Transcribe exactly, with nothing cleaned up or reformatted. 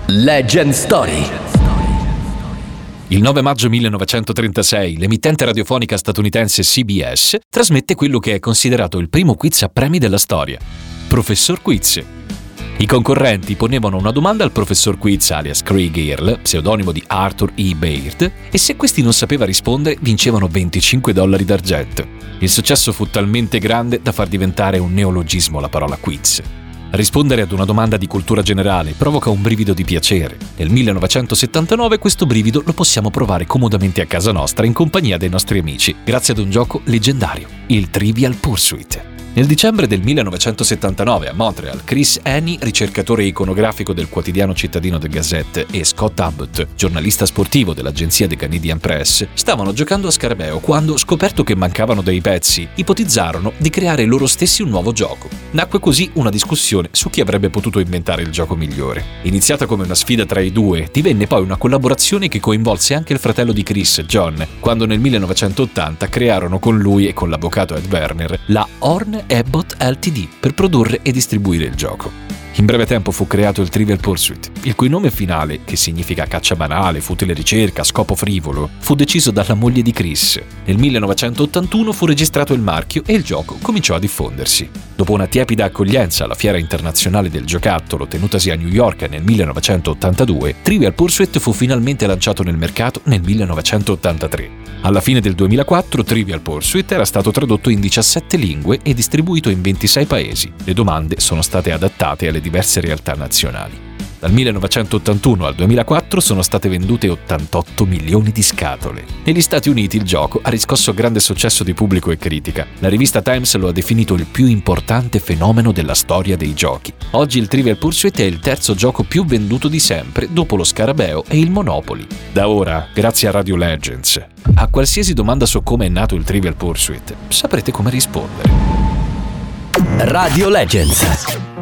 Legend Story. Il nove maggio millenovecentotrentasei l'emittente radiofonica statunitense C B S trasmette quello che è considerato il primo quiz a premi della storia, Professor Quiz. I concorrenti ponevano una domanda al Professor Quiz alias Craig Earle, pseudonimo di Arthur E. Baird, e se questi non sapeva rispondere vincevano venticinque dollari d'argento. Il successo fu talmente grande da far diventare un neologismo la parola quiz. Rispondere ad una domanda di cultura generale provoca un brivido di piacere. Nel millenovecentosettantanove questo brivido lo possiamo provare comodamente a casa nostra in compagnia dei nostri amici, grazie ad un gioco leggendario, il Trivial Pursuit. Nel dicembre del millenovecentosettantanove a Montreal, Chris Haney, ricercatore iconografico del quotidiano cittadino The Gazette, e Scott Abbott, giornalista sportivo dell'agenzia The Canadian Press, stavano giocando a scarabeo quando, scoperto che mancavano dei pezzi, ipotizzarono di creare loro stessi un nuovo gioco. Nacque così una discussione su chi avrebbe potuto inventare il gioco migliore. Iniziata come una sfida tra i due, divenne poi una collaborazione che coinvolse anche il fratello di Chris, John, quando nel millenovecentottanta crearono con lui e con l'avvocato Ed Werner la Horn Abbott Ltd per produrre e distribuire il gioco. In breve tempo fu creato il Trivial Pursuit, il cui nome finale, che significa caccia banale, futile ricerca, scopo frivolo, fu deciso dalla moglie di Chris. Nel millenovecentottantuno fu registrato il marchio e il gioco cominciò a diffondersi. Dopo una tiepida accoglienza alla Fiera Internazionale del Giocattolo tenutasi a New York nel millenovecentottantadue, Trivial Pursuit fu finalmente lanciato nel mercato nel millenovecentottantatré. Alla fine del duemilaquattro Trivial Pursuit era stato tradotto in diciassette lingue e distribuito in ventisei paesi. Le domande sono state adattate alle diverse realtà nazionali. Dal millenovecentottantuno al duemilaquattro sono state vendute ottantotto milioni di scatole. Negli Stati Uniti il gioco ha riscosso grande successo di pubblico e critica. La rivista Times lo ha definito il più importante fenomeno della storia dei giochi. Oggi il Trivial Pursuit è il terzo gioco più venduto di sempre, dopo lo Scarabeo e il Monopoly. Da ora, grazie a Radio Legends, a qualsiasi domanda su come è nato il Trivial Pursuit, saprete come rispondere. Radio Legends.